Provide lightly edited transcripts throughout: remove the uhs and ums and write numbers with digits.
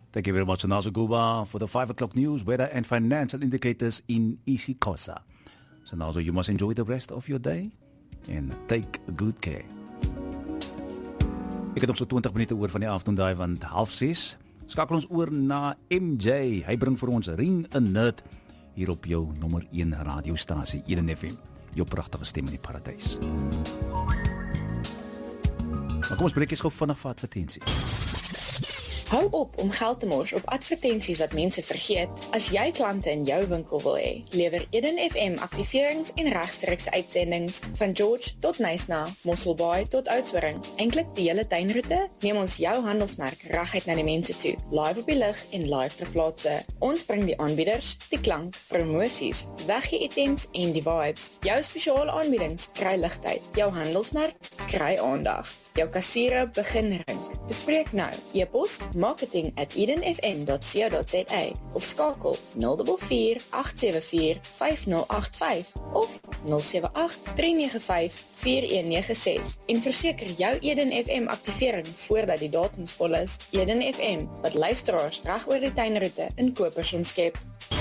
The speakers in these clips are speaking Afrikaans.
Thank you very much, Nazo Guba, for the 5 o'clock news, weather and financial indicators in isiXhosa. So Nazo, you must enjoy the rest of your day and take good care. Ek het nog so 20 minute oor van die aftondaai van 5:30. Skakel ons oor na MJ. Hy bring vir ons Ring a Nerd hier op jou nommer 1 radiostasie, Eden FM. Jou pragtige stem in die paradys. Maar kom ons breek eens gou vinnig vir advertensies. Hou op om geld te mors op advertensies wat mense vergeet. As jy klante in jou winkel wil hê, lewer Eden FM aktiverings en regstreekse uitsendings van George tot Nysna, Mosselbaai tot Oudtshoorn. Eintlik die hele tuinroete, neem ons jou handelsmerk reguit na die mense toe, live op die lig en live ter plaatse. Ons bring die aanbieders, die klank, promosies, weggee items en die vibes. Jou spesiale aanbiedings kry ligtyd, jou handelsmerk kry aandag. Jou kassiere begin ring. Bespreek nou. E-pos marketing@edenfm.co.za of skakel 044 874 5085 of 078 395 4196 en verseker jou Eden FM aktivering voordat die datums vol is. Eden FM, wat luisteraars reg oor die tuinroete in kopers omskep.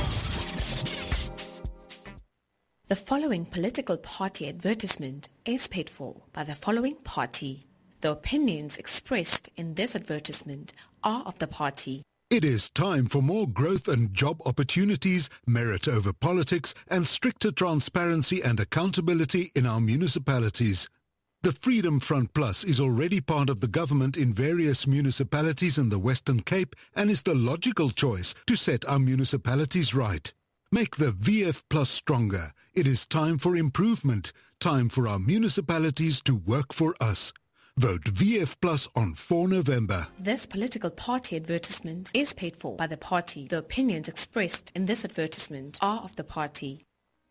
The following political party advertisement is paid for by the following party. The opinions expressed in this advertisement are of the party. It is time for more growth and job opportunities, merit over politics, and stricter transparency and accountability in our municipalities. The Freedom Front Plus is already part of the government in various municipalities in the Western Cape and is the logical choice to set our municipalities right. Make the VF Plus stronger. It is time for improvement, time for our municipalities to work for us. Vote VF Plus on 4 November. This political party advertisement is paid for by the party. The opinions expressed in this advertisement are of the party.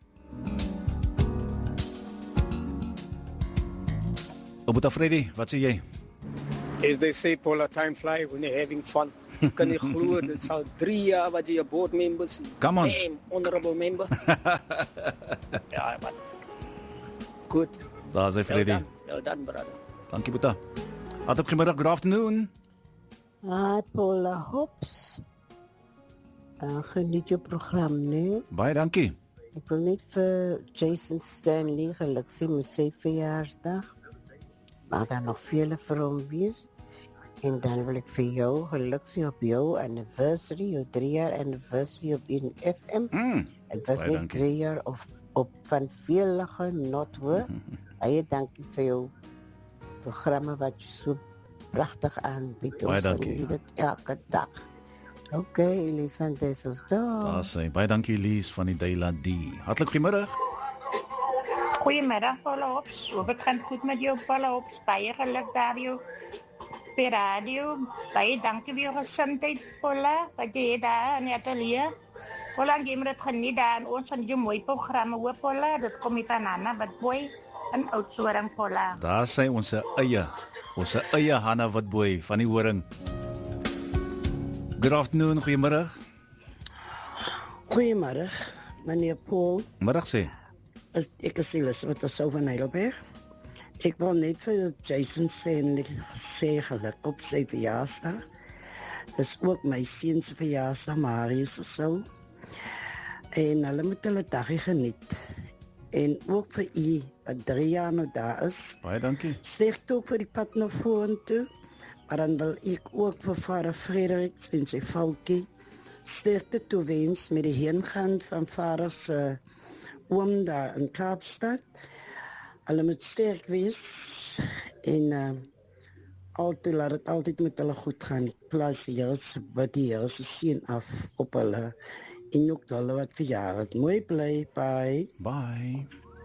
Obuta Freddy, wat sê jy? As they say, Paula, time fly when you're having fun. Kan jy glo dit sal 3 jaar wat jy 'n board member is? Come on. Damn, honorable member. Ja, man. Goed. Daar is hy Freddy. Well done, brother. Dankie Boeta. Hartlik goeiemiddag, good afternoon. Hi Paula Hops. Geniet jou program, nee? Baie dankie. Ek wil net vir Jason Stanley geluk sê met sy verjaarsdag. Maar daar nog vele vir hom wees. En dan wil ek vir jou geluk sê op jou anniversary, jou 3 jaar anniversary op in FM. Het was Baie net dankie. 3 jaar op van vele genot hoor. Baie dankie vir jou programme wat jy so pragtig aanbied. Baie dankie. Ons dit elke dag. Okay, Elise van Dessels, Daar sê, baie dankie Elise van die Deila D. Hartlik goeiemiddag. Goeiemiddag, Paula Hops. Hoop het gaan goed met jou, Paula Hops. Baie geluk daar jou per radio. Baie dankie vir jou gesindheid, Paula, wat jy het daar in die atelier. Paula, jy moet het geniet daar en ons van jou mooi programme, hoor, Paula. Dit kom hier van Hanna, wat boy in Oudtshoorn, Paula. Daar sê ons eie Hanna Witbooi van die Horing. Good afternoon, goeiemiddag. Goeiemiddag, meneer Paul. Middag sê. Ek is Elisabeth Assou van Heidelberg. Ek wil net vir Jason sê geluk op sy verjaarsdag. Dis ook my seun se verjaarsdag, Marius Assou. En hulle moet hulle dagie geniet. En ook vir u wat 3 jaar nou daar is. Baie dankie. Sterkte ook vir die pad na vorentoe. Maar dan wil ek ook vir vader Frederik en sy vroukie sterkte toewens met die heengaan van vader se oom daar in Kaapstad. Hulle moet sterk wees en laat het altyd met hulle goed gaan. Plaas die Here se seën af op hulle en ook hulle wat verjaar het. Mooi bly, bye. Bye.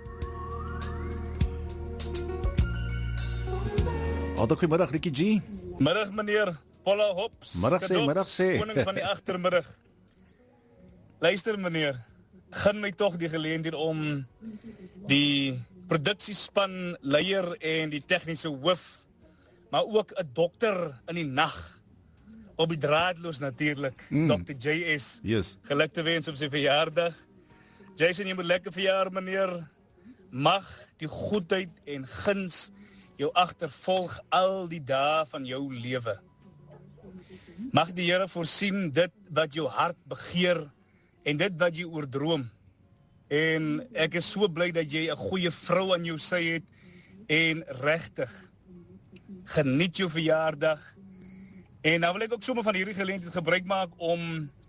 Goeiemiddag, Ricky G. Middag meneer Paula Hops. Middag sê. Koning van die agtermiddag. Luister meneer, gun my tog die geleentheid om die produksiespan leier en die tegniese hoof, maar ook 'n dokter in die nag op die draadloos natuurlik, Dr. JS. Yes. Geluk te wens op sy verjaardag. Jason, jy moet lekker verjaar meneer. Mag die goedheid en guns jou agtervolg al die dae van jou lewe. Mag die Here voorsien dit wat jou hart begeer en dit wat jy oordroom. En ek is so bly dat jy 'n goeie vrou aan jou sy het en regtig geniet jou verjaardag. En nou wil ek ook sommer van hierdie geleentheid gebruik maak om